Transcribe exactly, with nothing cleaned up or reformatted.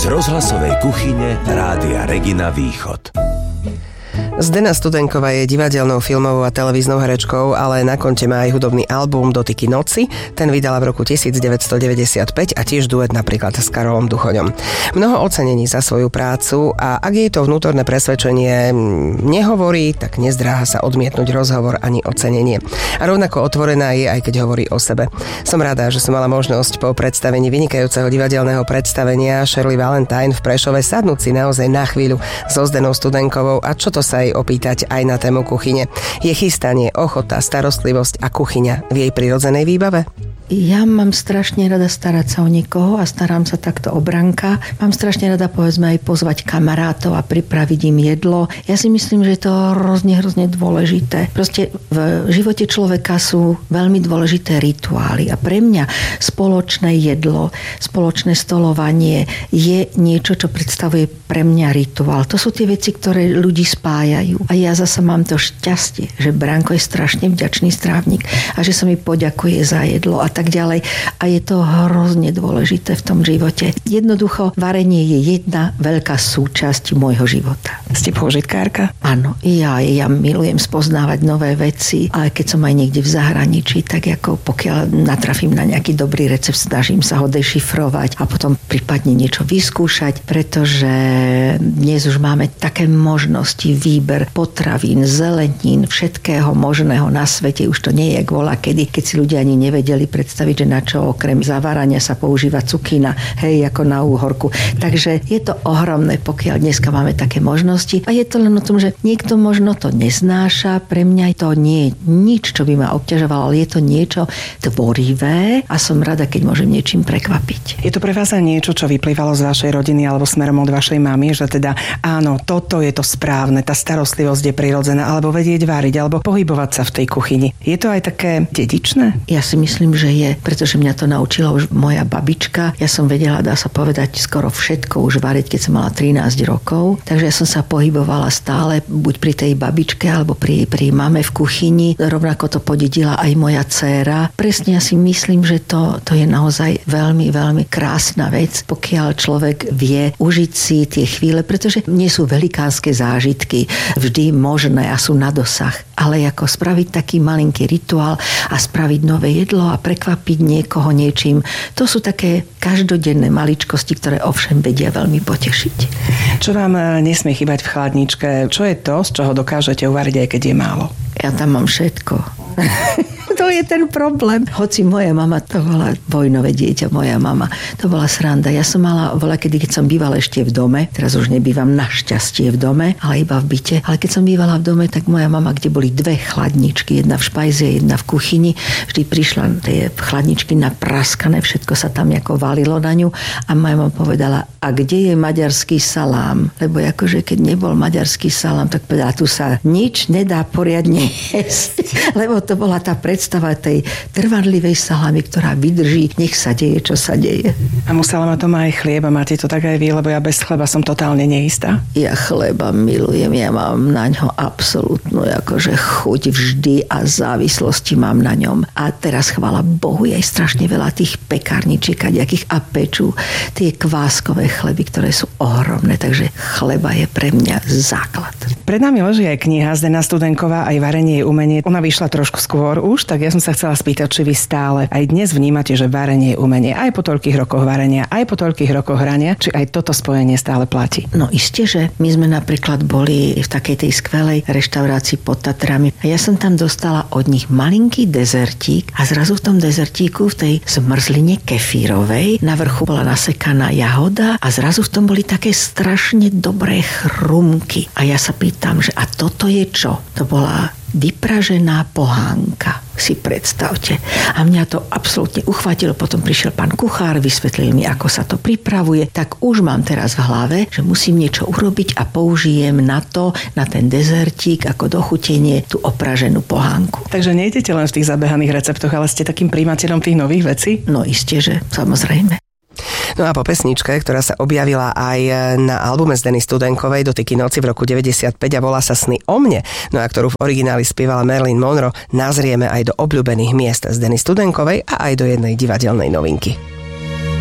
z rozhlasovej kuchyne Rádia Regina Východ. Zdena Studenková je divadelnou, filmovou a televíznou herečkou, ale na konte má aj hudobný album Dotyky noci. Ten vydala v roku devätnásťstodeväťdesiatpäť a tiež duet napríklad s Karolom Duchoňom. Mnoho ocenení za svoju prácu a ak jej to vnútorné presvedčenie nehovorí, tak nezdráha sa odmietnúť rozhovor ani ocenenie. A rovnako otvorená je, aj keď hovorí o sebe. Som rada, že som mala možnosť po predstavení vynikajúceho divadelného predstavenia Shirley Valentine v Prešove sadnúť si naozaj na chvíľu so Zdenou Studenkovou a čo to sa jej opýtať aj na tému kuchyne. Je chystanie, ochota, starostlivosť a kuchyňa v jej prirodzenej výbave? Ja mám strašne rada starať sa o niekoho a starám sa takto o Branka. Mám strašne rada, povedzme, aj pozvať kamarátov a pripraviť im jedlo. Ja si myslím, že je to hrozne, hrozne dôležité. Proste v živote človeka sú veľmi dôležité rituály a pre mňa spoločné jedlo, spoločné stolovanie je niečo, čo predstavuje pre mňa rituál. To sú tie veci, ktoré ľudí spájajú. A ja zasa mám to šťastie, že Branko je strašne vďačný strávnik a že sa mi poďakuje za jedlo a tak ďalej. A je to hrozne dôležité v tom živote. Jednoducho, varenie je jedna veľká súčasť môjho života. Ste pôžitkárka? Áno, ja, ja milujem spoznávať nové veci, ale keď som aj niekde v zahraničí, tak ako pokiaľ natrafím na nejaký dobrý recept, snažím sa ho dešifrovať a potom prípadne niečo vyskúšať, pretože dnes už máme také možnosti, výber potravín, zelenín, všetkého možného na svete. Už to nie je voľa kedy, keď si ľudia ani nevedeli predstaviť, že na čo okrem zavárania sa používa cukina, hej, ako na úhorku. Takže je to ohromné, pokiaľ dneska máme také možnosti. A je to len o tom, že niekto možno to neznáša. Pre mňa to nie je nič, čo by ma obťažovalo, ale je to niečo tvorivé a som rada, keď môžem niečím prekvapiť. Je to pre vás aj niečo, čo vyplývalo z vašej rodiny alebo smerom od vašej mamy, že teda áno, toto je to správne, tá starostlivosť je prirodzená, alebo vedieť variť, alebo pohybovať sa v tej kuchyni. Je to aj také dedičné? Ja si myslím, že je, pretože mňa to naučila už moja babička. Ja som vedela, dá sa povedať, skoro všetko už variť, keď som mala trinásť rokov. Takže ja som sa pohybovala stále buď pri tej babičke, alebo pri, pri mame v kuchyni. Rovnako to podedila aj moja dcéra. Presne ja si myslím, že to, to je naozaj veľmi, veľmi krásna vec, pokiaľ človek vie užiť si tie chvíle, pretože nie sú velikánske zážitky vždy možné a sú na dosah. Ale ako spraviť taký malinký rituál a spraviť nové jedlo a prekvapiť niekoho niečím, to sú také každodenné maličkosti, ktoré ovšem vedia veľmi potešiť. Čo vám nesmie chýbať v chladničke? Čo je to, z čoho dokážete uvariť, aj keď je málo? Ja tam mám všetko. To je ten problém. Hoci moja mama, to bola vojnové dieťa, moja mama, to bola sranda. Ja som mala, bola kedy, keď som bývala ešte v dome, teraz už nebývam našťastie v dome, ale iba v byte, ale keď som bývala v dome, tak moja mama, kde boli dve chladničky, jedna v špajzi, jedna v kuchyni, vždy prišla tie chladničky napraskané, všetko sa tam ako valilo na ňu a moja mama povedala, a kde je maďarský salám? Lebo akože keď nebol maďarský salám, tak povedala, tu sa nič nedá poriadne jesť. Lebo to bola tá predstava tej trvanlivej salámy, ktorá vydrží, nech sa deje, čo sa deje. A musela ma to má aj chlieb a máte to tak aj vy, lebo ja bez chleba som totálne neistá. Ja chleba milujem, ja mám na ňo absolútnu akože chuť vždy a závislosti mám na ňom. A teraz chvála Bohu, je aj strašne veľa tých pekárničiek, akých a pečú tie kváskové chleby, ktoré sú ohromné, takže chleba je pre mňa základ. Pred nami leží aj kniha Zdena Studenková, aj varenie je umenie. Ona vyšla trošku skôr už, tak ja som sa chcela spýtať, či vy stále aj dnes vnímate, že varenie je umenie, aj po toľkých rokoch varenia, aj po toľkých rokoch hrania, či aj toto spojenie stále platí? No isté, že my sme napríklad boli v takej tej skvelej reštaurácii pod Tatrami a ja som tam dostala od nich malinký dezertík a zrazu v tom dezertíku, v tej zmrzline kefírovej, na vrchu bola nasekaná jahoda a zrazu v tom boli také strašne dobré chrumky. A ja sa pýtam, že a toto je čo? To bola vypražená pohánka, si predstavte. A mňa to absolútne uchvátilo. Potom prišiel pán kuchár, vysvetlil mi, ako sa to pripravuje. Tak už mám teraz v hlave, že musím niečo urobiť a použijem na to, na ten dezertík, ako dochutenie, tú opraženú pohánku. Takže nejdete len v tých zabehaných receptoch, ale ste takým prijímateľom tých nových vecí? No isté, že samozrejme. No a po pesničke, ktorá sa objavila aj na albume Zdeny Studenkovej Dotyky noci v roku deväťdesiatpäť a volá sa Sny o mne, no a ktorú v origináli spievala Marilyn Monroe, nazrieme aj do obľúbených miest Zdeny Studenkovej a aj do jednej divadelnej novinky.